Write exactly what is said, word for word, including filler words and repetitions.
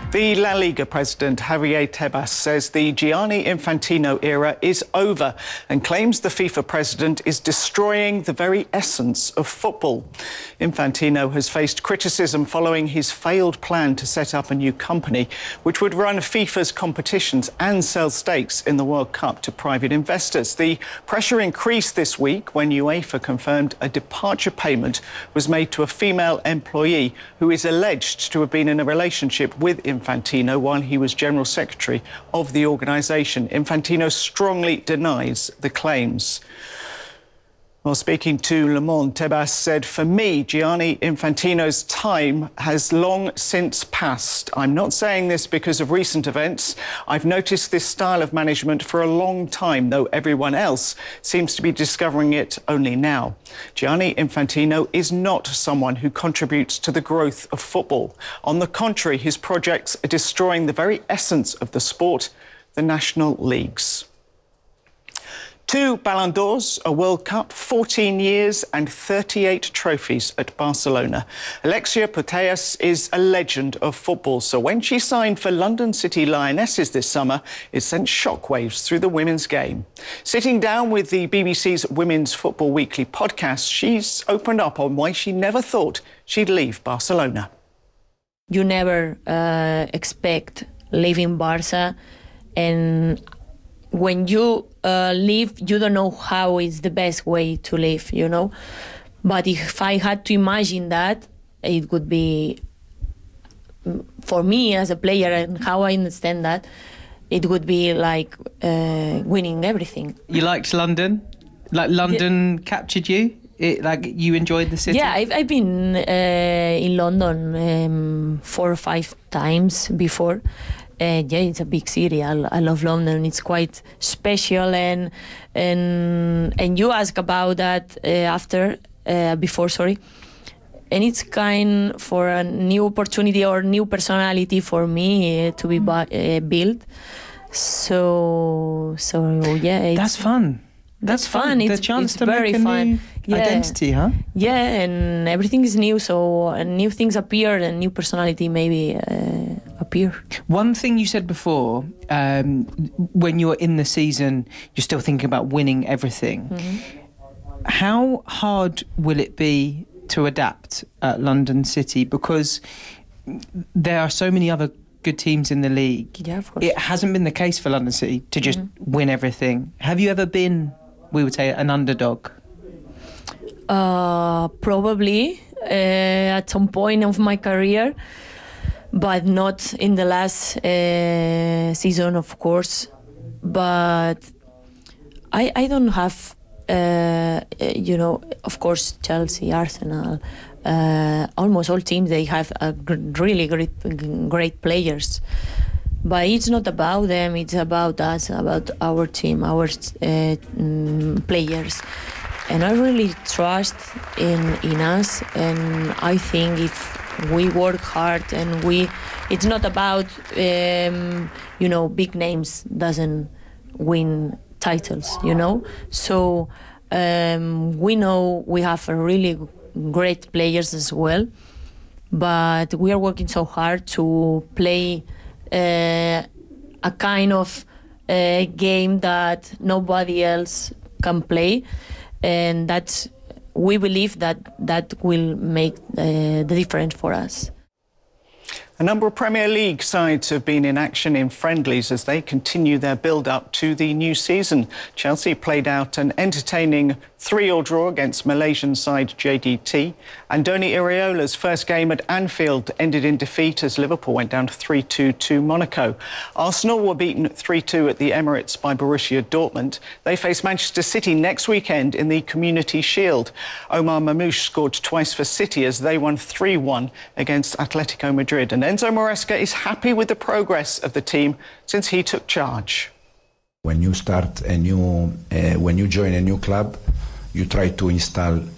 The La Liga president, Javier Tebas, says the Gianni Infantino era is over and claims the FIFA president is destroying the very essence of football. Infantino has faced criticism following his failed plan to set up a new company which would run FIFA's competitions and sell stakes in the World Cup to private investors. The pressure increased this week when UEFA confirmed a departure payment was made to a female employee who is alleged to have been in a relationship with Infantino while he was General Secretary of the organisation. Infantino strongly denies the claims. While speaking to Le Monde, Tebas said, "For me, Gianni Infantino's time has long since passed. I'm not saying this because of recent events. I've noticed this style of management for a long time, though everyone else seems to be discovering it only now. Gianni Infantino is not someone who contributes to the growth of football. On the contrary, his projects are destroying the very essence of the sport, the national leagues." Two Ballon d'Ors, a World Cup, fourteen years and thirty-eight trophies at Barcelona. Alexia Putellas is a legend of football, so when she signed for London City Lionesses this summer, it sent shockwaves through the women's game. Sitting down with the B B C's Women's Football Weekly podcast, she's opened up on why she never thought she'd leave Barcelona. You never uh, expect leaving Barca, and when you uh, leave, you don't know how is the best way to live, you know. But if I had to imagine that, it would be, for me as a player and how I understand that, it would be like uh, winning everything. You liked London? Like London yeah. captured you? It, like you enjoyed the city? Yeah, I've, I've been uh, in London um, four or five times before. Uh, yeah, it's a big city. I, I love London. It's quite special, and and and you ask about that uh, after, uh, before, sorry. And it's kind for a new opportunity or new personality for me uh, to be uh, built. So so yeah, it's, that's fun. That's fun. fun. The It's, chance it's to very make a fun. new Yeah. identity, huh? Yeah, and everything is new, so uh, new things appear and new personality maybe uh, appear. One thing you said before, um, when you're in the season, you're still thinking about winning everything. Mm-hmm. How hard will it be to adapt at London City? Because there are so many other good teams in the league. Yeah, of course. It hasn't been the case for London City to just mm-hmm. win everything. Have you ever been, we would say, an underdog? Uh, probably uh, at some point of my career, but not in the last uh, season, of course. But I I don't have, uh, you know, of course, Chelsea, Arsenal, uh, almost all teams, they have a really great, great players. But it's not about them, it's about us, about our team, our uh, mm, players. And I really trust in, in us, and I think if we work hard and we, it's not about, um, you know, big names doesn't win titles, you know? So um, we know we have a really great players as well, but we are working so hard to play uh, a kind of uh, game that nobody else can play. And that's, we believe that that will make uh, the difference for us. A number of Premier League sides have been in action in friendlies as they continue their build-up to the new season. Chelsea played out an entertaining three-all draw against Malaysian side J D T. Andoni Iraola's first game at Anfield ended in defeat as Liverpool went down three two to Monaco. Arsenal were beaten three two at the Emirates by Borussia Dortmund. They face Manchester City next weekend in the Community Shield. Omar Mamouche scored twice for City as they won three one against Atletico Madrid. And Enzo Maresca is happy with the progress of the team since he took charge. When you start a new, uh, when you join a new club, you try to install